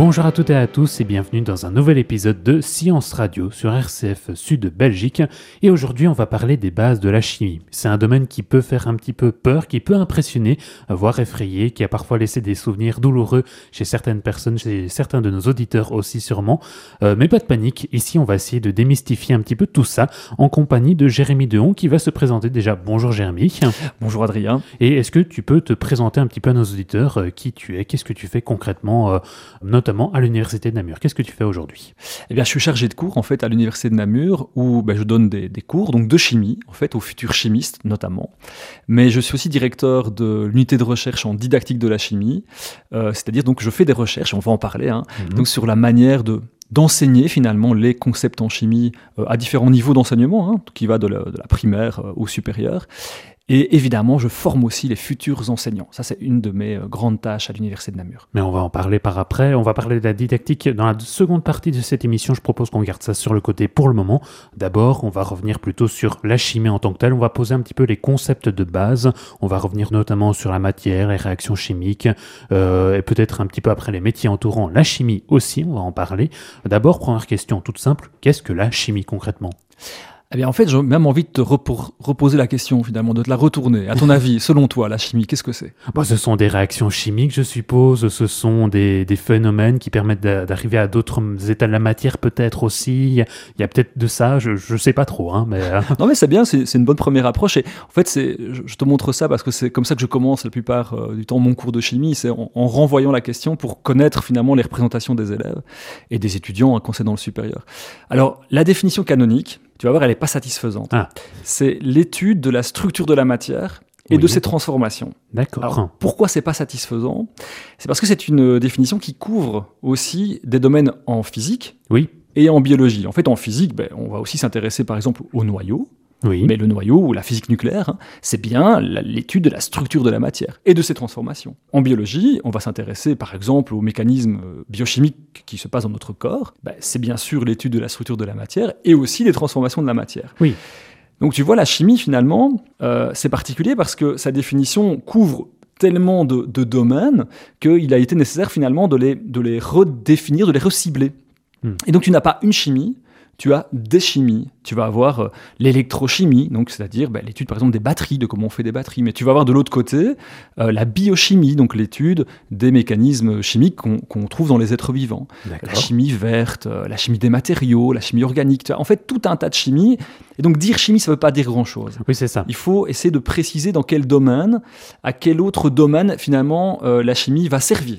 Bonjour à toutes et à tous et bienvenue dans un nouvel épisode de Science Radio sur RCF Sud Belgique. Et aujourd'hui, on va parler des bases de la chimie. C'est un domaine qui peut faire un petit peu peur, qui peut impressionner, voire effrayer, qui a parfois laissé des souvenirs douloureux chez certaines personnes, chez certains de nos auditeurs aussi sûrement. Mais pas de panique, ici on va essayer de démystifier un petit peu tout ça en compagnie de Jérémy Dehon qui va se présenter déjà. Bonjour Jérémy. Bonjour Adrien. Et est-ce que tu peux te présenter un petit peu à nos auditeurs qui tu es, qu'est-ce que tu fais concrètement, notamment à l'Université de Namur. Qu'est-ce que tu fais aujourd'hui ? Eh bien, je suis chargé de cours en fait à l'Université de Namur où je donne des cours donc de chimie en fait aux futurs chimistes notamment. Mais je suis aussi directeur de l'unité de recherche en didactique de la chimie, c'est-à-dire donc je fais des recherches, on va en parler, donc sur la manière d'enseigner finalement les concepts en chimie à différents niveaux d'enseignement, qui va de la primaire au supérieur. Et évidemment, je forme aussi les futurs enseignants. Ça, c'est une de mes grandes tâches à l'Université de Namur. Mais on va en parler par après. On va parler de la didactique. Dans la seconde partie de cette émission, je propose qu'on garde ça sur le côté pour le moment. D'abord, on va revenir plutôt sur la chimie en tant que telle. On va poser un petit peu les concepts de base. On va revenir notamment sur la matière, les réactions chimiques, et peut-être un petit peu après les métiers entourant la chimie aussi. On va en parler. D'abord, première question toute simple. Qu'est-ce que la chimie concrètement ? Eh bien, en fait, j'ai même envie de te reposer la question, finalement, de te la retourner. À ton avis, selon toi, la chimie, qu'est-ce que c'est ? Ce sont des réactions chimiques, je suppose. Ce sont des phénomènes qui permettent d'arriver à d'autres états de la matière, peut-être aussi. Il y a peut-être de ça, je ne sais pas trop. Mais... Non, mais c'est bien, c'est une bonne première approche. Et en fait, je te montre ça parce que c'est comme ça que je commence la plupart du temps mon cours de chimie. C'est en renvoyant la question pour connaître, finalement, les représentations des élèves et des étudiants quand c'est dans le supérieur. Alors, la définition canonique, tu vas voir, elle n'est pas satisfaisante. C'est l'étude de la structure de la matière et de ses transformations. D'accord. Alors, pourquoi c'est pas satisfaisant ? C'est parce que c'est une définition qui couvre aussi des domaines en physique et en biologie. En fait, en physique, on va aussi s'intéresser par exemple au noyau. Oui. Mais le noyau ou la physique nucléaire, c'est bien l'étude de la structure de la matière et de ses transformations. En biologie, on va s'intéresser par exemple aux mécanismes biochimiques qui se passent dans notre corps. C'est bien sûr l'étude de la structure de la matière et aussi des transformations de la matière. Oui. Donc tu vois, la chimie finalement, c'est particulier parce que sa définition couvre tellement de domaines qu'il a été nécessaire finalement de les redéfinir, de les recibler. Et donc tu n'as pas une chimie, tu as des chimies. Tu vas avoir l'électrochimie, donc c'est-à-dire l'étude par exemple des batteries, de comment on fait des batteries. Mais tu vas avoir de l'autre côté la biochimie, donc l'étude des mécanismes chimiques qu'on trouve dans les êtres vivants. D'accord. La chimie verte, la chimie des matériaux, la chimie organique. Tu as en fait tout un tas de chimies. Et donc dire chimie, ça ne veut pas dire grand-chose. Oui, c'est ça. Il faut essayer de préciser dans quel domaine, à quel autre domaine finalement la chimie va servir.